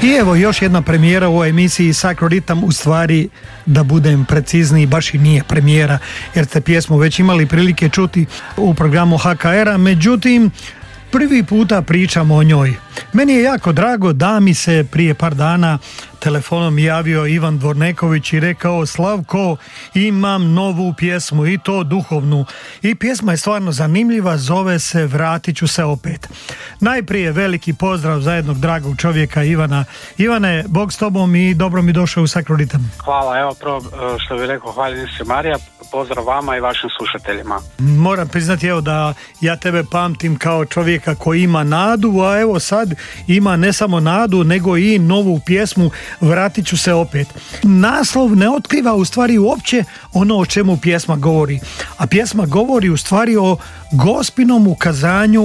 I evo još jedna premijera u ovoj emisiji Sacro Ritam, u stvari da budem precizniji baš i nije premijera jer ste pjesmu već imali prilike čuti u programu HKR-a, međutim prvi puta pričamo o njoj. Meni je jako drago da mi se prije par dana telefonom javio Ivan Dvorneković i rekao: Slavko, imam novu pjesmu i to duhovnu. I pjesma je stvarno zanimljiva, zove se Vratit ću se opet. Najprije veliki pozdrav za jednog dragog čovjeka, Ivana. Ivane, Bog s tobom i dobro mi došao u Sacro Ritam. Hvala, evo prvo što bih rekao, hvala se Marija, pozdrav vama i vašim slušateljima. Moram priznati evo da ja tebe pamtim kao čovjeka koji ima nadu, a evo sad ima ne samo nadu nego i novu pjesmu Vratit ću se opet. Naslov ne otkriva u stvari uopće ono o čemu pjesma govori, a pjesma govori u stvari o Gospinom ukazanju